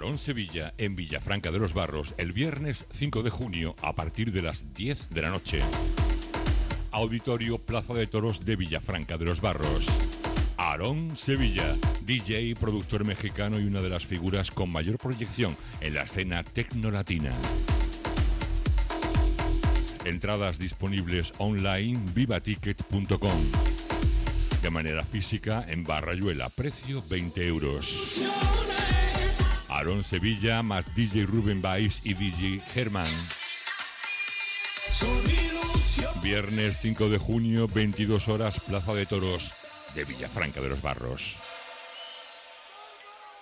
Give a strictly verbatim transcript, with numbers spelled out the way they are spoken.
Aarón Sevilla en Villafranca de los Barros el viernes cinco de junio a partir de las diez de la noche. Auditorio Plaza de Toros de Villafranca de los Barros. Aarón Sevilla, D J, productor mexicano y una de las figuras con mayor proyección en la escena tecnolatina. Entradas disponibles online vivaticket punto com. De manera física en Barrayuela, precio veinte euros. Aarón Sevilla más D J Rubén Baez y D J Germán. Viernes cinco de junio, veintidós horas, Plaza de Toros de Villafranca de los Barros.